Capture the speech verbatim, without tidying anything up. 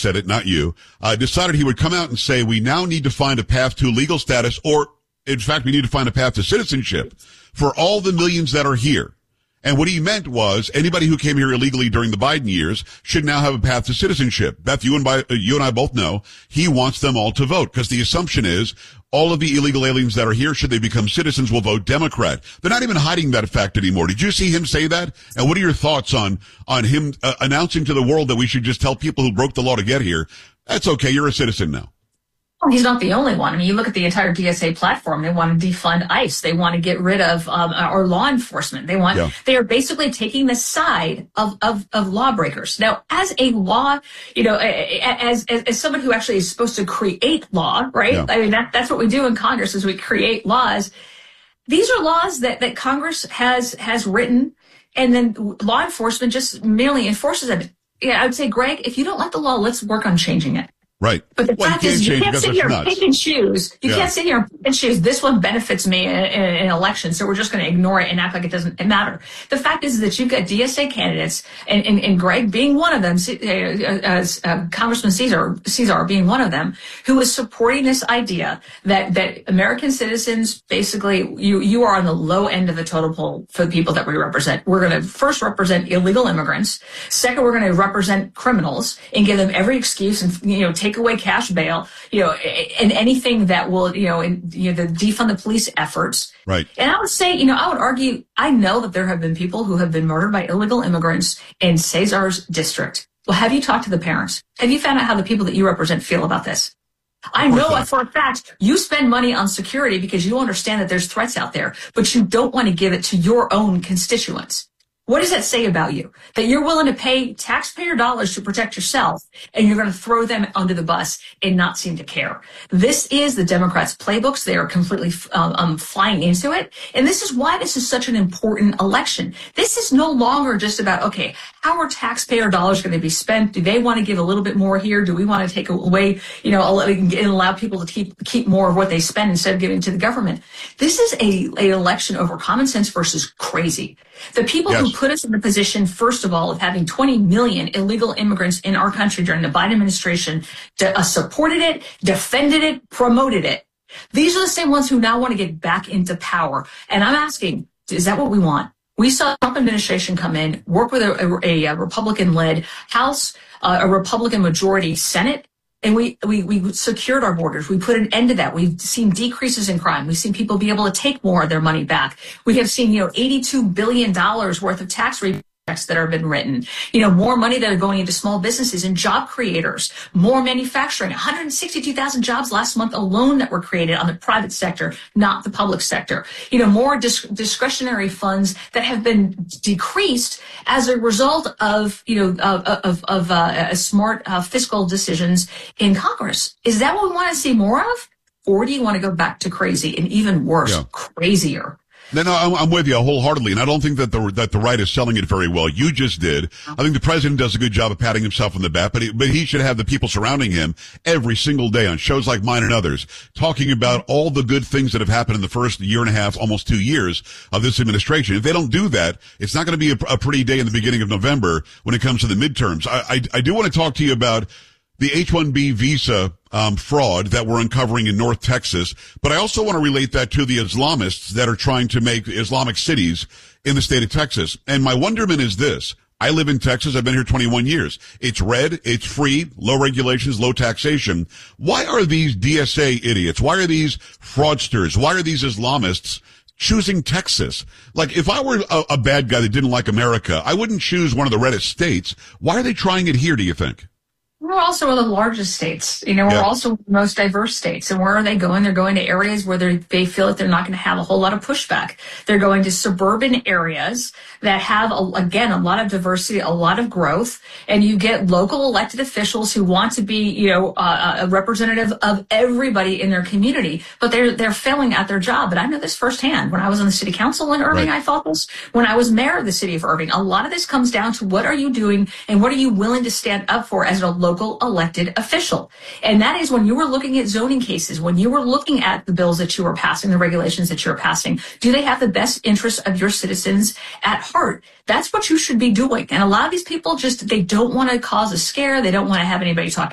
said it, not you, uh, decided he would come out and say, we now need to find a path to legal status, or in fact, we need to find a path to citizenship for all the millions that are here. And what he meant was anybody who came here illegally during the Biden years should now have a path to citizenship. Beth, you and, by, you and I both know he wants them all to vote, because the assumption is all of the illegal aliens that are here, should they become citizens, will vote Democrat. They're not even hiding that fact anymore. Did you see him say that? And what are your thoughts on, on him uh, announcing to the world that we should just tell people who broke the law to get here, that's okay, you're a citizen now? He's not the only one. I mean, you look at the entire D S A platform. They want to defund ICE. They want to get rid of um, our law enforcement. They want. Yeah. They are basically taking the side of, of of lawbreakers. Now, as a law, you know, as as, as someone who actually is supposed to create law, right? Yeah. I mean, that that's what we do in Congress, is we create laws. These are laws that that Congress has has written, and then law enforcement just merely enforces them. Yeah, I would say, Greg, if you don't like the law, let's work on changing it. Right. But the well, fact is, you can't sit here and pick and choose. You yeah. can't sit here and pick and choose. This one benefits me in, in, in an election, so we're just going to ignore it and act like it doesn't matter. The fact is that you've got D S A candidates, and, and, and Greg being one of them, as uh, uh, Congressman Cesar, Cesar being one of them, who is supporting this idea that, that American citizens, basically, you, you are on the low end of the totem pole for the people that we represent. We're going to first represent illegal immigrants. Second, we're going to represent criminals and give them every excuse and, you know, take away cash bail, you know, and anything that will, you know, in, you know, the defund the police efforts. Right. And I would say, you know, I would argue, I know that there have been people who have been murdered by illegal immigrants in Cesar's district. Well, have you talked to the parents? Have you found out how the people that you represent feel about this? I know not. For a fact you spend money on security because you understand that there's threats out there, but you don't want to give it to your own constituents. What does that say about you? That you're willing to pay taxpayer dollars to protect yourself, and you're going to throw them under the bus and not seem to care. This is the Democrats' playbooks. They are completely um, um, flying into it. And this is why this is such an important election. This is no longer just about, okay, how are taxpayer dollars going to be spent? Do they want to give a little bit more here? Do we want to take away, you know, and allow people to keep keep more of what they spend instead of giving to the government? This is a, a election over common sense versus crazy. The people yes. who put us in the position, first of all, of having twenty million illegal immigrants in our country during the Biden administration, to, uh, supported it, defended it, promoted it. These are the same ones who now want to get back into power. And I'm asking, is that what we want? We saw the Trump administration come in, work with a, a, a Republican-led House, uh, a Republican majority Senate, and we, we, we secured our borders. We put an end to that. We've seen decreases in crime. We've seen people be able to take more of their money back. We have seen, you know, eighty-two billion dollars worth of tax rebates that have been written, you know, more money that are going into small businesses and job creators, more manufacturing, one hundred sixty-two thousand jobs last month alone that were created on the private sector, not the public sector. You know, more dis- discretionary funds that have been decreased as a result of, you know, of, of, of uh, smart uh, fiscal decisions in Congress. Is that what we want to see more of? Or do you want to go back to crazy and even worse, yeah. crazier? No, no, I'm, I'm with you wholeheartedly, and I don't think that the that the right is selling it very well. You just did. I think the president does a good job of patting himself on the back, but he, but he should have the people surrounding him every single day on shows like mine and others, talking about all the good things that have happened in the first year and a half, almost two years of this administration. If they don't do that, it's not going to be a, a pretty day in the beginning of November when it comes to the midterms. I, I, I do want to talk to you about the H one B visa um, fraud that we're uncovering in North Texas, but I also want to relate that to the Islamists that are trying to make Islamic cities in the state of Texas. And my wonderment is this. I live in Texas. I've been here twenty-one years. It's red. It's free. Low regulations, low taxation. Why are these D S A idiots? Why are these fraudsters? Why are these Islamists choosing Texas? Like, if I were a, a bad guy that didn't like America, I wouldn't choose one of the reddest states. Why are they trying it here, do you think? We're also one of the largest states. You know, we're yeah. also one of the most diverse states. And where are they going? They're going to areas where they feel like they're not going to have a whole lot of pushback. They're going to suburban areas that have, a, again, a lot of diversity, a lot of growth. And you get local elected officials who want to be, you know, uh, a representative of everybody in their community. But they're they're failing at their job. But I know this firsthand. When I was on the city council in Irving, right. I thought this. When I was mayor of the city of Irving, a lot of this comes down to what are you doing and what are you willing to stand up for as a local elected official. And that is when you were looking at zoning cases, when you were looking at the bills that you were passing, the regulations that you're passing, do they have the best interests of your citizens at heart? That's what you should be doing. And a lot of these people just, they don't want to cause a scare. They don't want to have anybody talk